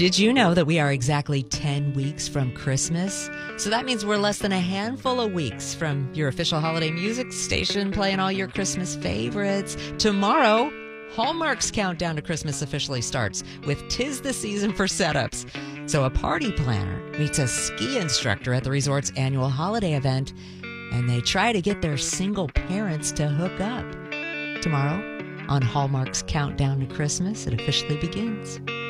Did you know that we are exactly 10 weeks from Christmas? So that means we're less than a handful of weeks from your official holiday music station playing all your Christmas favorites. Tomorrow, Hallmark's countdown to Christmas officially starts with 'Tis the Season for Setups. So a party planner meets a ski instructor at the resort's annual holiday event, and they try to get their single parents to hook up. Tomorrow, on Hallmark's countdown to Christmas, it officially begins.